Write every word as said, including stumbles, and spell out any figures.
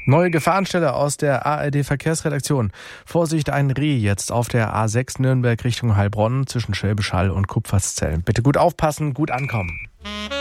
Neue Gefahrenstelle aus der A R D-Verkehrsredaktion. Vorsicht, ein Reh jetzt auf der A sechs Nürnberg Richtung Heilbronn zwischen Schwäbisch Hall und Kupferszell. Bitte gut aufpassen, gut ankommen.